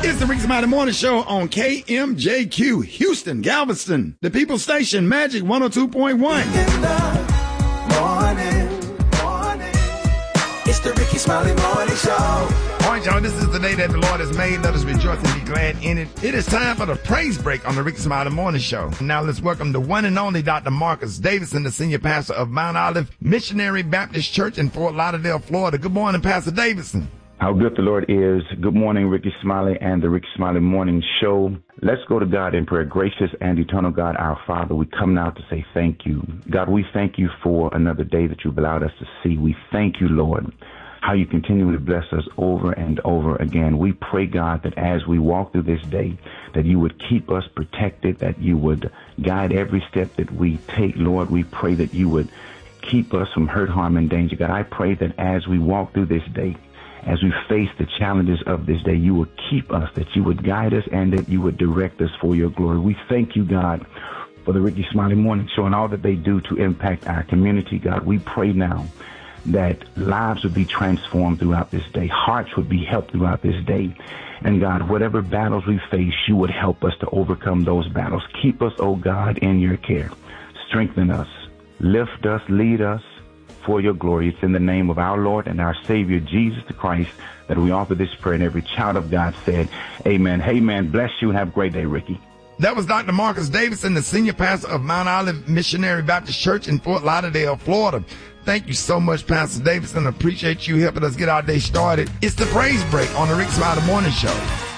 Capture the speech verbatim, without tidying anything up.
It's the Ricky Smiley Morning Show on K M J Q, Houston, Galveston, the People's Station, Magic one oh two point one. In the morning, morning, it's the Ricky Smiley Morning Show. All right, y'all, this is the day that the Lord has made. Let us rejoice and be glad in it. It is time for the praise break on the Ricky Smiley Morning Show. Now let's welcome the one and only Doctor Marcus Davidson, the senior pastor of Mount Olive Missionary Baptist Church in Fort Lauderdale, Florida. Good morning, Pastor Davidson. How good the Lord is. Good morning, Ricky Smiley and the Ricky Smiley Morning Show. Let's go to God in prayer. Gracious and eternal God, our Father, we come now to say thank you. God, we thank you for another day that you've allowed us to see. We thank you, Lord, how you continually bless us over and over again. We pray, God, that as we walk through this day, that you would keep us protected, that you would guide every step that we take. Lord, we pray that you would keep us from hurt, harm, and danger. God, I pray that as we walk through this day, as we face the challenges of this day, you would keep us, that you would guide us, and that you would direct us for your glory. We thank you, God, for the Ricky Smiley Morning Show and all that they do to impact our community. God, we pray now that lives would be transformed throughout this day, hearts would be helped throughout this day. And God, whatever battles we face, you would help us to overcome those battles. Keep us, oh God, in your care. Strengthen us, lift us, lead us for your glory. It's in the name of our Lord and our Savior, Jesus the Christ, that we offer this prayer. And every child of God said, amen. Amen. Bless you and have a great day, Ricky. That was Doctor Marcus Davidson, the senior pastor of Mount Olive Missionary Baptist Church in Fort Lauderdale, Florida. Thank you so much, Pastor Davidson. Appreciate you helping us get our day started. It's the praise break on the Ricky Smiley Morning Show.